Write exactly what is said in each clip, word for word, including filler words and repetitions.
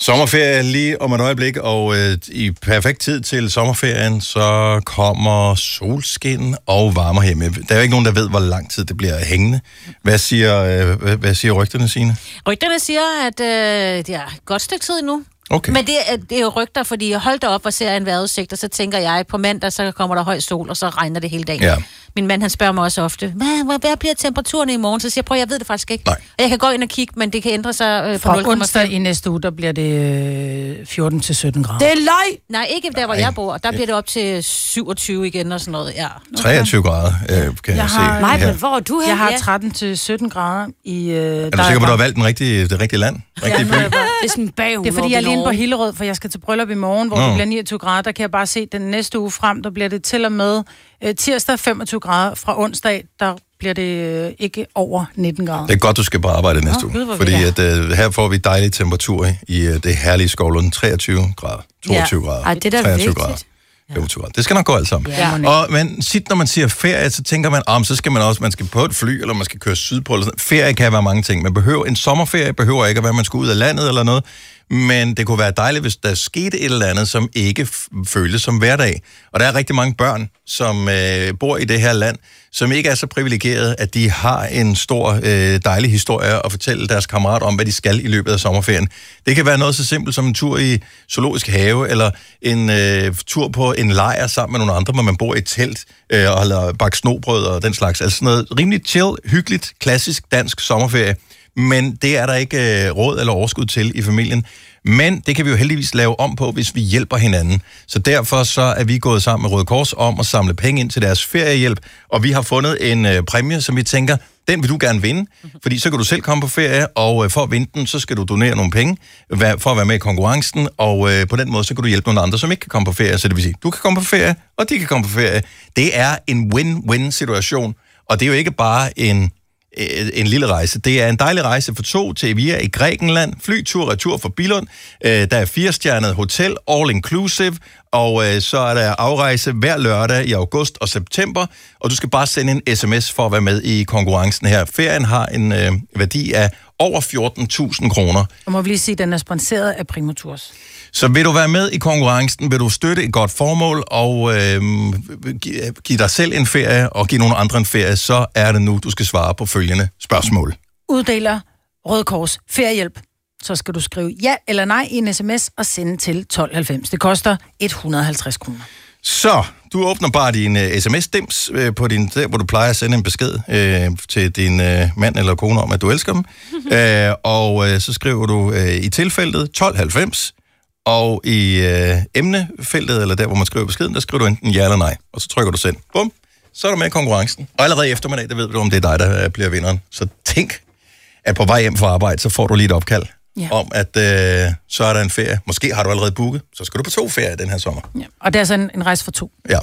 Sommerferie lige om et øjeblik, og øh, i perfekt tid til sommerferien, så kommer solskin og varmer hjemme. Der er jo ikke nogen, der ved, hvor lang tid det bliver hængende. Hvad siger, øh, hvad, hvad siger rygterne, Signe? Rygterne siger, at øh, det er et godt stykke tid nu. Okay. Men det er, det er jo rygter, fordi jeg holdt op og ser en vejrudsigt, og så tænker jeg, på mandag, så kommer der høj sol, og så regner det hele dagen. Ja. Min mand, han spørger mig også ofte, hvad, hvad, hvad bliver temperaturen i morgen? Så siger jeg, prøv, jeg ved det faktisk ikke. Nej. Og jeg kan gå ind og kigge, men det kan ændre sig øh, på nul komma fem. Fra onsdag i næste uge, der bliver det øh, fjorten til sytten grader. Det er løg! Nej, ikke der, hvor Nej. jeg bor. Der bliver det op til syvogtyve igen og sådan noget, ja. treogtyve grader, øh, kan jeg, jeg har- se. Nej, Ja. men hvor er du her? Jeg har Ja. tretten til sytten grader i... Øh, Er du sikker på, at du har valgt den rigtige, det rigtige land? Rigtige by? Det er sådan bag, Det er fordi, jeg er lige inde på Hillerød, for jeg skal til bryllup i morgen, hvor Nå. det bliver niogtyve grader. Der kan jeg bare se, at den næste uge frem, der bliver det til og med øh, tirsdag femogtyve grader. Fra onsdag, der bliver det øh, ikke over nitten grader. Det er godt, du skal på arbejde næste Nå, uge, gud, hvor fordi vildt. at, øh, her får vi dejlige temperaturer i øh, det herlige Skovlund. treogtyve grader, toogtyve Ja. grader, Ej, det er da treogtyve vigtigt. grader, femogtyve grader. Det skal nok gå alt sammen. Ja. Ja. Og, men sit, når man siger ferie, så tænker man, om så skal man også, man skal på et fly, eller man skal køre sydpå, eller sådan. Ferie kan være mange ting. Man behøver, en sommerferie behøver ikke at være, at man skal ud af landet eller noget, men det kunne være dejligt, hvis der skete et eller andet, som ikke f- føles som hverdag. Og der er rigtig mange børn, som øh, bor i det her land, som ikke er så privilegerede, at de har en stor, øh, dejlig historie at fortælle deres kammerater om, hvad de skal i løbet af sommerferien. Det kan være noget så simpelt som en tur i zoologisk have, eller en øh, tur på en lejr sammen med nogle andre, hvor man bor i et telt øh, og holder bagt snobrød og den slags. Altså sådan noget rimelig chill, hyggeligt, klassisk dansk sommerferie. Men det er der ikke øh, råd eller overskud til i familien. Men det kan vi jo heldigvis lave om på, hvis vi hjælper hinanden. Så derfor så er vi gået sammen med Røde Kors om at samle penge ind til deres feriehjælp. Og vi har fundet en øh, præmie, som vi tænker, den vil du gerne vinde. Fordi så kan du selv komme på ferie, og øh, for at vinde den, så skal du donere nogle penge vær, for at være med i konkurrencen. Og øh, på den måde, så kan du hjælpe nogle andre, som ikke kan komme på ferie. Så det vil sige, du kan komme på ferie, og de kan komme på ferie. Det er en win-win situation. Og det er jo ikke bare en... en lille rejse. Det er en dejlig rejse for to til Evia i Grækenland. Flytur, retur fra Billund. Der er firestjernet hotel, all inclusive. Og øh, så er der afrejse hver lørdag i august og september. Og du skal bare sende en sms for at være med i konkurrencen her. Ferien har en øh, værdi af over fjorten tusind kroner. Og må vi lige sige, at den er sponsoreret af Primotours. Så vil du være med i konkurrencen, vil du støtte et godt formål og øh, give, give dig selv en ferie og give nogle andre en ferie, så er det nu, du skal svare på følgende spørgsmål. Uddeler Røde Kors feriehjælp. Så skal du skrive ja eller nej i en sms og sende til tolv halvfems. Det koster et hundrede og halvtreds kroner. Så, du åbner bare din uh, sms-dims uh, på din, der, hvor du plejer at sende en besked uh, til din uh, mand eller kone om, at du elsker dem. uh, og uh, så skriver du uh, i tilfældet tolv halvfems, og i uh, emnefeltet, eller der, hvor man skriver beskeden, der skriver du enten ja eller nej. Og så trykker du send. Bum, så er du med i konkurrencen. Og allerede i eftermiddag, der ved du, om det er dig, der uh, bliver vinderen. Så tænk, at på vej hjem fra arbejde, så får du lige et opkald. Ja. Om, at øh, så er der en ferie. Måske har du allerede booket, så skal du på to ferier den her sommer. Ja. Og det er altså en, en rejse for to. Ja.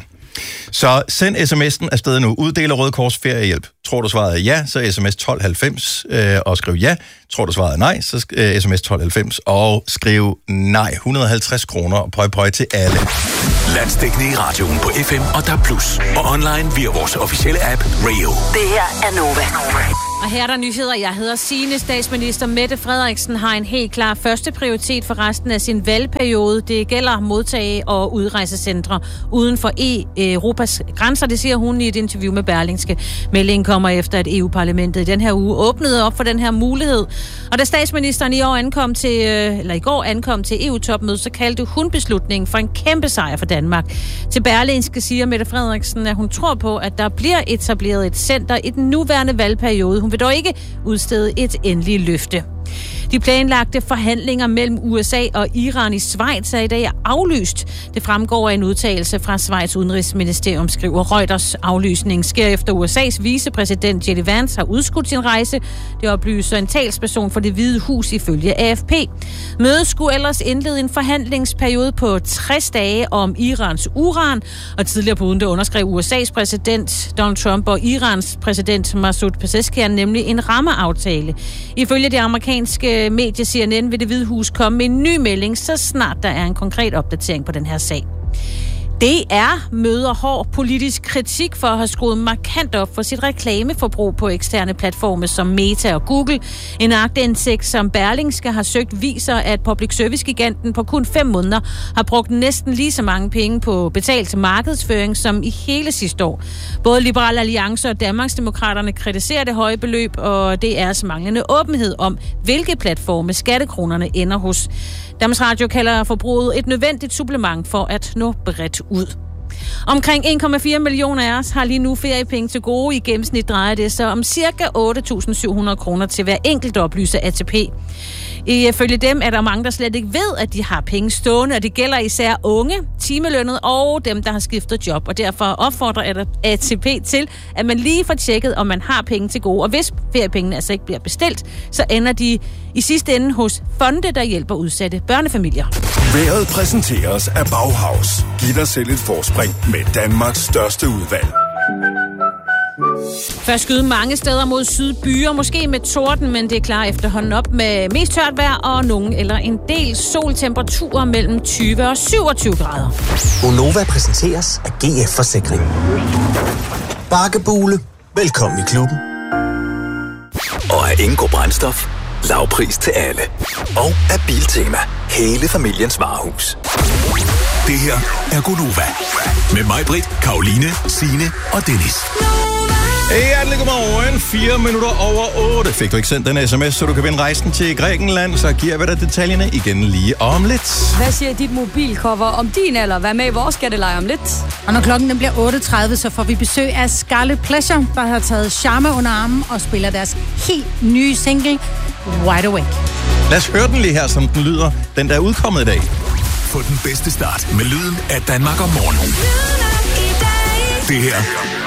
Så send sms'en afsted nu. Uddeler Røde Kors feriehjælp. Tror du svaret er ja, så sms tolv halvfems øh, og skriv ja. Tror du svaret er nej, så øh, sms tolv halvfems og skriv nej. et hundrede og halvtreds kroner og pøj pøj til alle. Landsdækkende i radioen på F M og D A B plus, og online via vores officielle app Radio. Det her er Nova. Og her er der nyheder. Jeg hedder Signe. Statsminister Mette Frederiksen har en helt klar første prioritet for resten af sin valgperiode. Det gælder modtage- og udrejsecentre uden for Europas grænser. Det siger hun i et interview med Berlingske. Meldingen kommer efter, at E U-parlamentet i den her uge åbnede op for den her mulighed. Og da statsministeren i år ankom til, eller i går ankom til E U-topmødet, så kaldte hun beslutningen for en kæmpe sejr for Danmark. Til Berlingske siger Mette Frederiksen, at hun tror på, at der bliver etableret et center i den nuværende valgperiode. Hun vil dog ikke udstede et endeligt løfte. De planlagte forhandlinger mellem U S A og Iran i Schweiz er i dag aflyst. Det fremgår af en udtalelse fra Schweiz udenrigsministerium, skriver Reuters. Aflysningen sker efter U S A's vicepræsident J D Vance har udskudt sin rejse. Det oplyser en talsperson for Det Hvide Hus ifølge A F P. Mødet skulle ellers indlede en forhandlingsperiode på tres dage om Irans uran, og tidligere på ugen der underskrev U S A's præsident Donald Trump og Irans præsident Masoud Pezeshkian nemlig en rammeaftale. Ifølge det amerikanske medie C N N vil Det Hvide Hus komme med en ny melding, så snart der er en konkret opdatering på den her sag. D R møder hård politisk kritik for at have skruet markant op for sit reklameforbrug på eksterne platforme som Meta og Google. En aktindsigt, som Berlingske har søgt, viser, at public service-giganten på kun fem måneder har brugt næsten lige så mange penge på betalt markedsføring som i hele sidste år. Både Liberal Alliance og Danmarksdemokraterne kritiserer det høje beløb, og det er manglende åbenhed om, hvilke platforme skattekronerne ender hos. Danmarks Radio kalder forbruget et nødvendigt supplement for at nå bredt ud. Omkring en komma fire millioner af os har lige nu feriepenge til gode. I gennemsnit drejer det sig om ca. otte tusind syv hundrede kroner til hver enkelt, oplyser A T P. Ifølge dem er der mange, der slet ikke ved, at de har penge stående, og det gælder især unge, timelønnet og dem, der har skiftet job. Og derfor opfordrer A T P til, at man lige får tjekket, om man har penge til gode. Og hvis feriepengene altså ikke bliver bestilt, så ender de i sidste ende hos fonde, der hjælper udsatte børnefamilier. Været præsenteres af Bauhaus. Giv dig selv et forspring med Danmarks største udvalg. Først skyde mange steder mod sydbyer, måske med torden, men det er klar efterhånden op med mest tørt vejr og nogen eller en del soltemperaturer mellem tyve og syvogtyve grader. Gonova præsenteres af G F Forsikring. Bakkebule. Velkommen i klubben. Og af Ingo Brændstof. Lavpris til alle. Og af Biltema. Hele familiens varehus. Det her er Gonova. Med mig, Britt, Karoline, Signe og Dennis. Hjertelig godmorgen. Fire minutter over otte. Fik du ikke sendt den sms, så du kan vinde rejsen til Grækenland, så giver vi dig detaljerne igen lige om lidt. Hvad siger dit mobilcover om din alder? Hvad med i vores skatteleje om lidt? Og når klokken den bliver otte tredive, så får vi besøg af Scarlet Pleasure, der har taget charme under armen og spiller deres helt nye single, Wide Awake. Lad os høre den lige her, som den lyder. Den der er udkommet i dag. Få den bedste start med lyden af Danmark om morgenen. Det her